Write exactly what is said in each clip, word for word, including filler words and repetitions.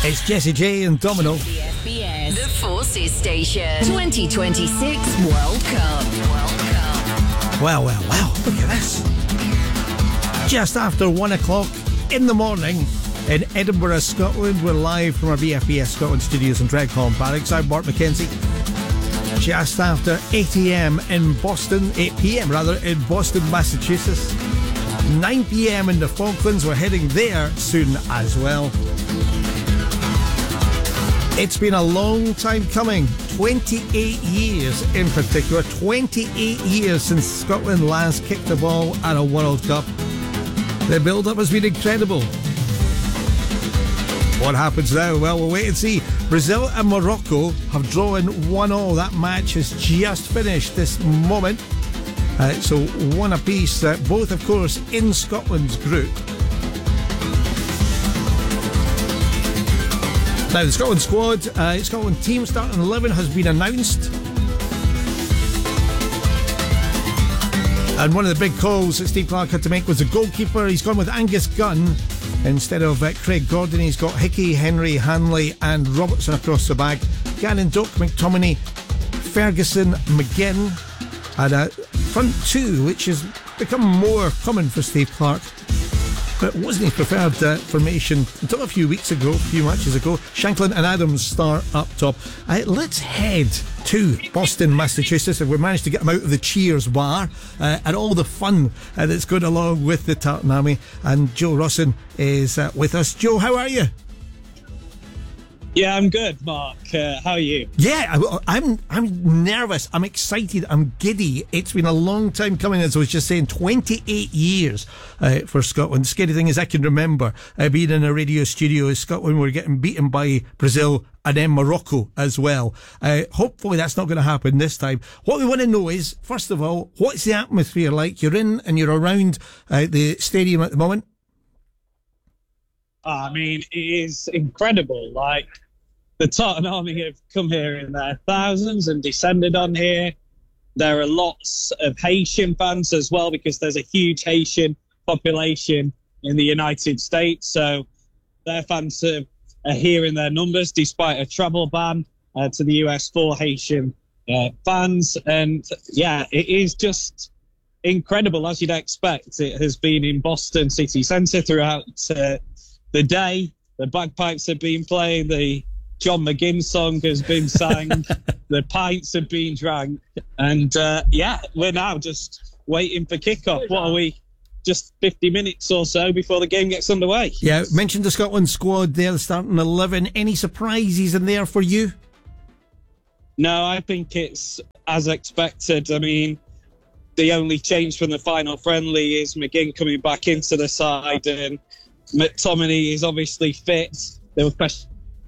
It's Jessie J and Domino. The F B S, the Forces Station, twenty twenty-six World Cup. World Cup. Well, well, well, look at this. Just after one o'clock in the morning in Edinburgh, Scotland. We're live from our V F B S Scotland studios in Dreadcom Barracks. I'm Mark McKenzie. Just after eight a.m. in Boston, eight p.m. rather, in Boston, Massachusetts. nine p.m. in the Falklands. We're heading there soon as well. It's been a long time coming. twenty-eight years in particular. twenty-eight years since Scotland last kicked the ball at a World Cup. The build-up has been incredible. What happens now? Well, we'll wait and see. Brazil and Morocco have drawn one all. That match has just finished this moment. Uh, so one apiece. Uh, both, of course, in Scotland's group. Now, the Scotland squad, uh, Scotland team starting eleven has been announced. And one of the big calls that Steve Clarke had to make was the goalkeeper. He's gone with Angus Gunn instead of uh, Craig Gordon. He's got Hickey, Henry, Hanley and Robertson across the back. Gannon, Doak, McTominay, Ferguson, McGinn. And a front two, which has become more common for Steve Clarke. But it wasn't his preferred uh, formation until a few weeks ago, a few matches ago. Shanklin and Adams start up top. Uh, let's head to Boston, Massachusetts, and we managed to get them out of the Cheers bar uh, and all the fun uh, that's going along with the Tartan Army. And Joe Rosson is uh, with us. Joe, how are you? Yeah, I'm good, Mark. Uh, how are you? Yeah, I, I'm I'm nervous. I'm excited. I'm giddy. It's been a long time coming, as I was just saying, twenty-eight years uh, for Scotland. The scary thing is I can remember uh, being in a radio studio in Scotland. We're getting beaten by Brazil and then Morocco as well. Uh, hopefully that's not going to happen this time. What we want to know is, first of all, what's the atmosphere like? You're in and you're around uh, the stadium at the moment. I mean, it is incredible. Like, the Tartan Army have come here in their thousands and descended on here. There are lots of Haitian fans as well, because there's a huge Haitian population in the United States. So their fans are, are here in their numbers, despite a travel ban uh, to the U S for Haitian uh, fans. And yeah, it is just incredible, as you'd expect. It has been in Boston city centre throughout uh, the day. The bagpipes have been playing, the John McGinn song has been sang, the pints have been drank, and uh, yeah, we're now just waiting for kickoff. What are we, just fifty minutes or so before the game gets underway? Yeah, mentioned the Scotland squad there, starting eleven. Any surprises in there for you? No, I think it's as expected. I mean, the only change from the final friendly is McGinn coming back into the side, and McTominay is obviously fit. There were questions.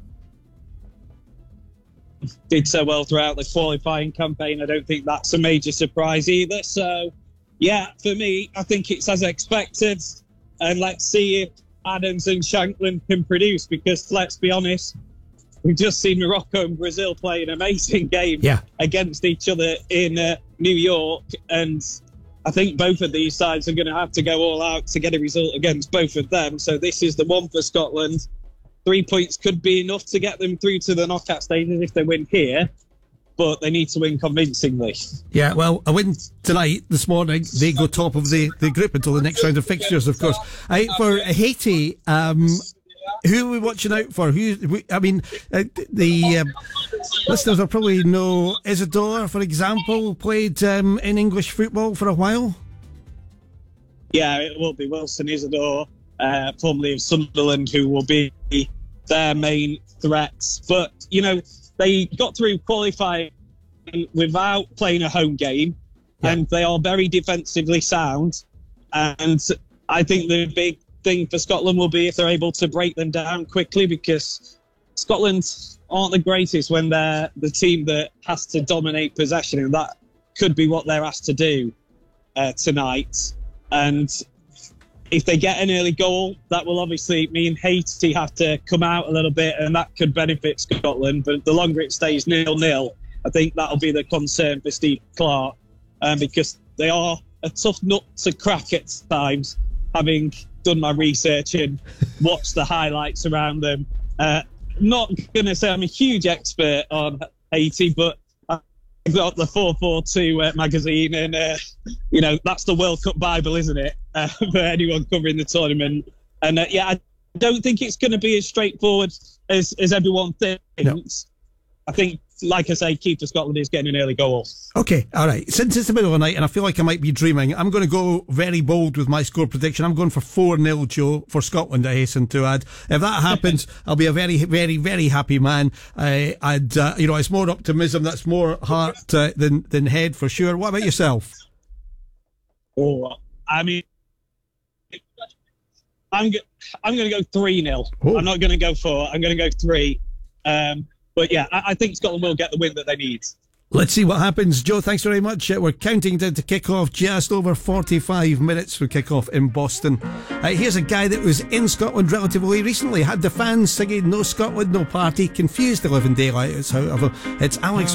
Did so well throughout the qualifying campaign. I don't think that's a major surprise either. So, yeah, for me, I think it's as expected. And let's see if Adams and Shanklin can produce, because let's be honest, we've just seen Morocco and Brazil play an amazing game yeah. against each other in uh, New York. And I think both of these sides are going to have to go all out to get a result against both of them. So this is the one for Scotland. Three points could be enough to get them through to the knockout stages if they win here, but they need to win convincingly. Yeah, well, a win tonight, this morning, they go top of the, the group until the next round of fixtures, of course. Uh, for Haiti, um, who are we watching out for? Who? I mean, uh, the um, listeners will probably know Isidore, for example, played um, in English football for a while. Yeah, it will be Wilson Isidore, uh, formerly of Sunderland, who will be their main threats. But, you know, they got through qualifying without playing a home game, yeah. and they are very defensively sound. And I think the big thing for Scotland will be if they're able to break them down quickly, because Scotland aren't the greatest when they're the team that has to dominate possession, and that could be what they're asked to do uh, tonight. And if they get an early goal, that will obviously mean Haiti have to come out a little bit, and that could benefit Scotland. But the longer it stays nil-nil, I think that'll be the concern for Steve Clarke, um, because they are a tough nut to crack at times, having done my research and watched the highlights around them. Uh, not going to say I'm a huge expert on Haiti, but I've got the four forty-two uh, magazine, and uh, you know that's the World Cup Bible, isn't it, uh, for anyone covering the tournament? And uh, yeah, I don't think it's going to be as straightforward as as everyone thinks. No. I think, like I say, Keith for Scotland is getting an early goal. Okay, all right. Since it's the middle of the night and I feel like I might be dreaming, I'm going to go very bold with my score prediction. I'm going for four nil, Joe, for Scotland, I hasten to add. If that happens, I'll be a very, very, very happy man. Uh, and, uh, you know, it's more optimism. That's more heart uh, than, than head, for sure. What about yourself? Oh, I mean, I'm, go- I'm going to go three nil. Oh. I'm not going to go four. I'm going to go three. Um, But yeah, I, I think Scotland will get the win that they need. Let's see what happens. Joe, thanks very much. Uh, we're counting down to kick off. Just over forty-five minutes for kick off in Boston. Uh, here's a guy that was in Scotland relatively recently. Had the fans singing "No Scotland, No Party." Confused eleven daylighters, however. It's Alex